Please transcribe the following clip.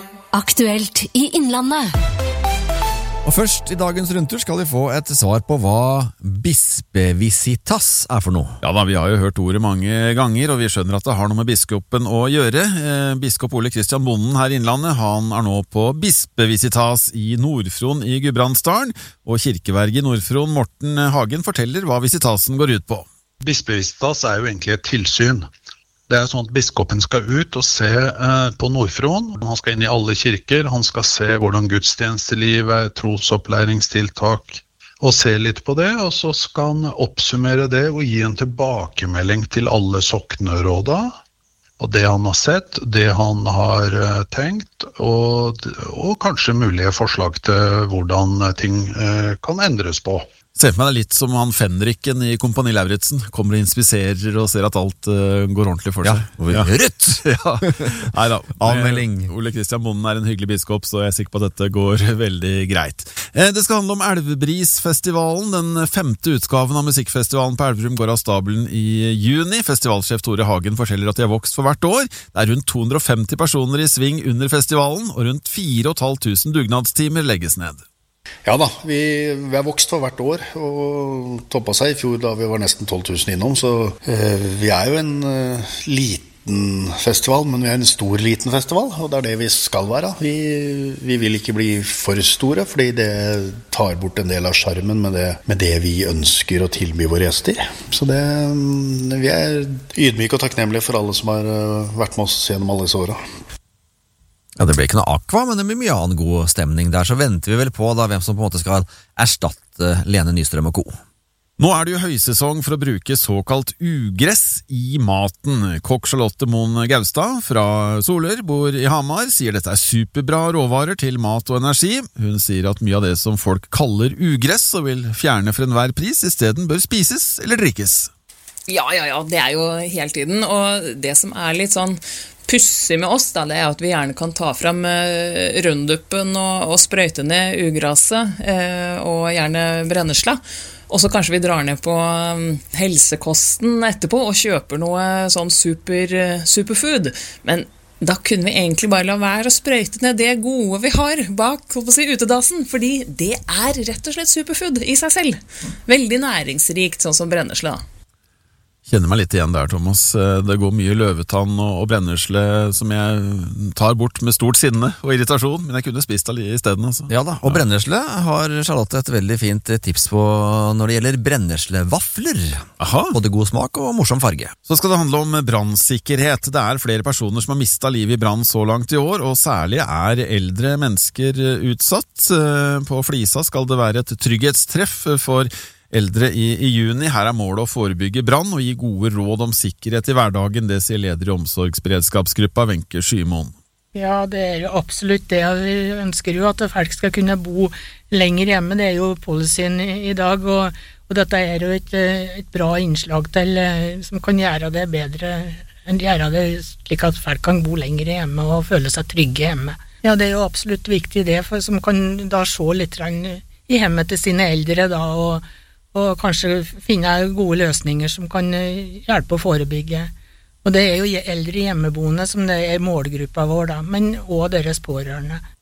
Aktuelt i Innlandet. Og først i dagens rundtur skal vi få et svar på hva bispevisitas for noe. Ja da, vi har jo hørt ordet mange ganger, og vi skjønner at det har noe med biskopen å gjøre. Biskop Ole Kristian Bonden her i Innlandet, han nå på bispevisitas i Nord-Fron i Gudbrandsdalen, og kirkeverge i Nord-Fron, Morten Hagen, forteller hva visitasen går ut på. Bispevisitas jo egentlig et tilsyn. Det sånn at biskopen skal ut og se på Nord-Fron. Han skal inn i alle kirker, han skal se hvordan gudstjenestelivet, trosopplæringstiltak, og se litt på det, og så skal han oppsummere det og gi en tilbakemelding til alle sokneråda, og det han har sett, det han har tenkt, og kanskje mulige forslag til hvordan ting kan endres på. Se for meg det litt som han Fenriken i Kompani Lauritzen, kommer og inspiserer og ser at alt går ordentlig for seg. Ja, Rødt! Ja. Neida. Avmelding. Ole Kristian Bonden en hyggelig biskop, så jeg sikker på at dette går veldig greit. Det skal handle om Elvebrisfestivalen. Den 5. utgaven av musikkfestivalen på Elverum går av stabelen i juni. Festivalsjef Tore Hagen forteller at de har vokst for hvert år. Det rundt 250 personer i sving under festivalen, og rundt 4.500 dugnadstimer legges ned. Ja da, vi har vokst for hvert år, og toppet seg i fjor da vi var nesten 12 000 innom, så vi jo en liten festival, men vi en stor liten festival, og det det vi skal være. Vi vil ikke bli for store, fordi det tar bort en del av skjermen med det vi ønsker å tilby våre gjester. Så vi ydmyke og takknemlige for alle som har vært med oss gjennom alle disse årene. Ja, det ble ikke noe aqua, men det blir mye annen god stemning der, så venter vi vel på da hvem som på en måte skal erstatte Lene Nystrøm og co. Nå det jo høysesong for å bruke såkalt ugress i maten. Kokk Charlotte Moen Gaustad fra Solør, bor i Hamar, sier dette superbra råvarer til mat og energi. Hun sier at mye av det som folk kaller ugress og vil fjerne for enhver pris, i stedet bør spises eller drikkes. Ja, det jo hele tiden, og det som litt sånn pussig med oss da, det at vi gjerne kan ta fram rønduppen og sprøyte ned ugraset, og gjerne brennesla. Og så kanskje vi drar ned på helsekosten etterpå og kjøper noe sånn superfood. Men da kunne vi egentlig bare la være å sprøyte ned det gode vi har bak utedassen, fordi det rett og slett superfood i seg selv. Veldig næringsrikt, sånn som brennesla da. Kjenner meg litt igjen der, Thomas. Det går mye løvetann og brennesle som jeg tar bort med stort sinne og irritasjon, men jeg kunne spist det i stedet. Altså. Ja da, og brennesle har Charlotte et veldig fint tips på når det gjelder brenneslevafler. Aha. Både god smak og morsom farge. Så skal det handle om brannsikkerhet. Det flere personer som har mistet livet i brann så langt i år, og særlig eldre mennesker utsatt. På Flisa skal det være et trygghetstreff for eldre i juni. Her målet å forebygge brann og gi gode råd om sikkerhet i hverdagen, det sier leder i omsorgsberedskapsgruppa Wenche Skymoen. Ja, det jo absolutt det. Vi ønsker jo at folk skal kunne bo lenger hjemme. Det jo policyen i dag, og dette jo et bra innslag til, som kan gjøre det bedre, gjøre det slik at folk kan bo lenger hjemme og føle seg trygge hjemme. Ja, det jo absolutt viktig det, for som kan da se litt i hjemmet til sine eldre da, og kanskje finne gode løsninger som kan hjelpe å forebygge. Og det jo eldre hjemmeboende som det målgruppa vår da, men også deres pårørende.